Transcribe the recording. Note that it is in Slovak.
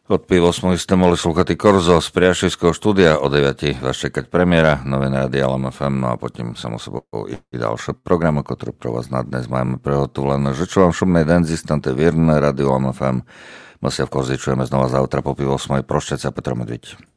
Od pivo smo ste mohli slúchať Korzo z Priašivského štúdia. O 9 vás čekať premiéra Noviny Rádia LMFM, no a potom samo sebou i ďalšie programy, ktoré pro vás na dnes máme prehotované. Žeču vám šumnej den, zistante vírne Rádio LMFM. My sa v Korzi čujeme znova zautra po pivo 8. Prošťať sa, Petr Medviť.